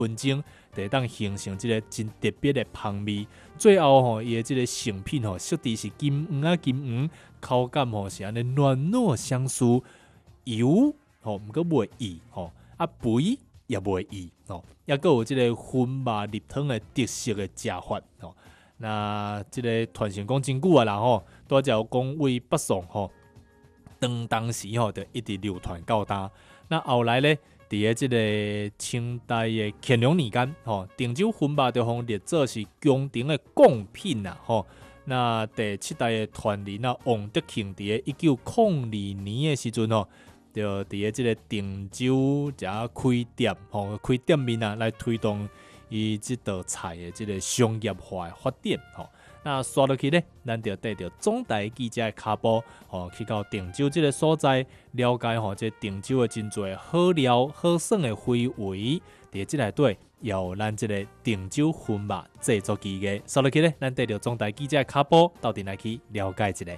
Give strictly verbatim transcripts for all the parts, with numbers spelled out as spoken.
温蒸，就当形成这个真特别的香味。最后吼，伊的这个成品吼，色地是金黄啊金黄，口感吼是安尼软糯相酥，油吼毋过袂腻吼，啊肥也袂腻吼，也佫有这个粉肉入汤的特色的食法吼。那这个传承讲真久啊啦吼，拄则有讲为北宋吼，当当时吼就一直流传到今。那后来咧，伫个即个清代的乾隆年间，吼，定州粉肉就互列做是宫廷的贡品啊，吼。那第七代的传人啊，王德庆伫个一九零二年的时阵吼，就伫个即个定州遮开店，吼，开店面啊，来推动伊即道菜的即个商业化的发展，吼。那刷落去咧，咱就带着总台记者的脚步，吼，去到定州这个所在，了解吼，这定州的真侪好料、好耍的非遗。伫即内底，也有咱这个定州粉肉制作技艺。刷落去咧，咱带着总台记者的脚步，到底来去了解一下。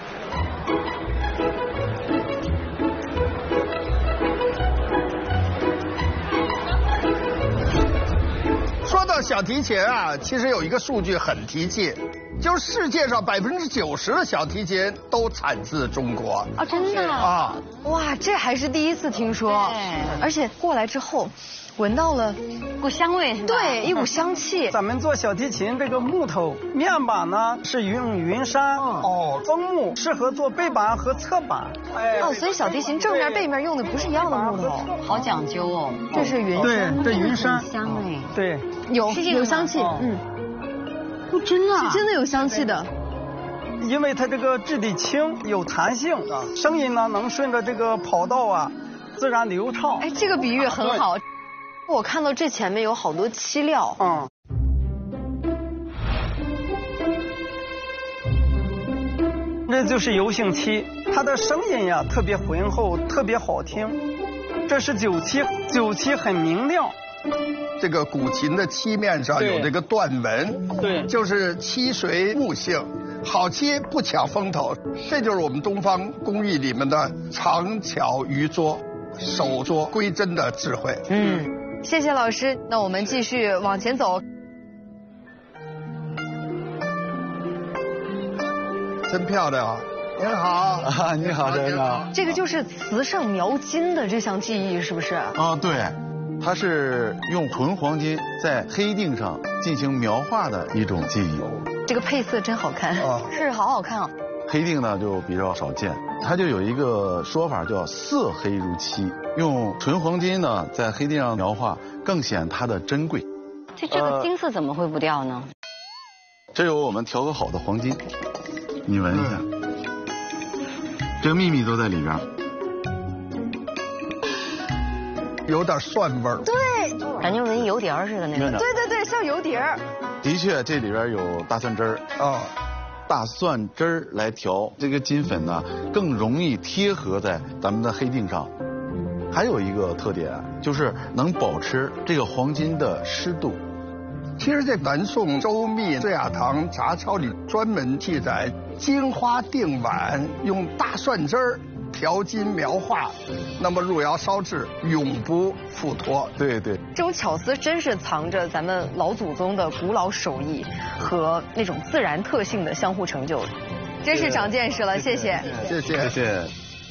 说到小提琴啊，其实有一个数据很提气，就是世界上百分之九十的小提琴都产自中国啊，真的啊！ 哇，这还是第一次听说，而且过来之后，闻到了股香味是吧？ 对，一股香气。 咱们做小提琴这个木头面板呢是用云杉哦，枫木适合做背板和侧板。 哎，哦，所以小提琴正面背面用的不是一样的木头， 好讲究哦。 这是云杉，对，这云杉香哎， 对， 有有香气，嗯， 哦，真的是真的有香气的。 因为它这个质地轻，有弹性，声音呢能顺着这个跑道啊自然流畅。 哎，这个比喻很好。我看到这前面有好多漆料， 嗯，这就是油性漆，它的声音呀特别浑厚，特别好听。这是酒漆，酒漆很明亮。 这个古琴的漆面上有这个断纹， 对， 就是漆水木性，好漆不抢风头，这就是我们东方工艺里面的长巧于拙、手拙归真的智慧。 嗯。谢谢老师，那我们继续往前走。 真漂亮，您好啊，你好，真的。 这个就是瓷上描金的这项技艺，是不是？ 啊，对，它是用纯黄金在黑定上进行描画的一种技艺。 这个配色真好看，哦、是好好看啊。 黑定呢就比较少见，它就有一个说法叫色黑如漆，用纯黄金呢在黑定上描画，更显它的珍贵。 这这个金色怎么会不掉呢？呃、 这有我们调和好的黄金，你闻一下，嗯、这个秘密都在里边。 有点蒜味儿， 对， 感觉闻油碟似的那种。 对对对，像油碟儿。 的确，这里边有大蒜汁儿啊。大蒜汁儿来调这个金粉呢，更容易贴合在咱们的黑定上。还有一个特点就是能保持这个黄金的湿度。 其实，在南宋周密《醉雅堂杂抄》里专门记载，金花定碗用大蒜汁儿调金描画，那么入窑烧制永不复脱。 对对， 这种巧思真是藏着咱们老祖宗的古老手艺和那种自然特性的相互成就，真是长见识了。谢谢， 谢谢， 谢谢。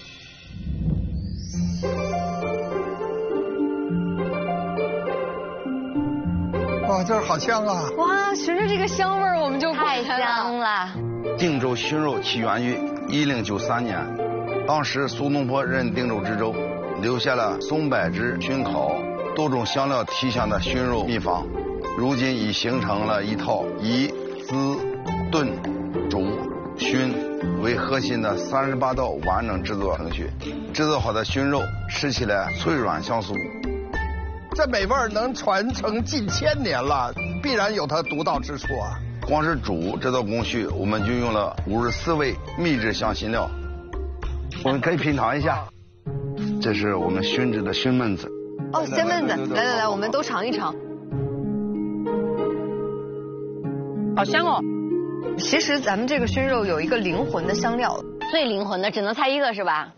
哇，这儿好香啊！ 哇，循着这个香味儿，我们就太香了。 定州熏肉起源于一零九三年。当时苏东坡任定州知州，留下了松柏枝熏烤多种香料提香的熏肉秘方，如今已形成了一套以滋、炖、煮、熏为核心的三十八道完整制作程序。制作好的熏肉吃起来脆软香酥， 这美味能传承近千年了，必然有它独到之处啊！ 光是煮这道工序，我们就用了五十四味秘制香辛料。我们可以品尝一下，这是我们熏制的熏焖子。 哦，鲜焖子，来来来，我们都尝一尝。 好香哦！ 其实咱们这个熏肉有一个灵魂的香料， 最灵魂的只能猜一个是吧？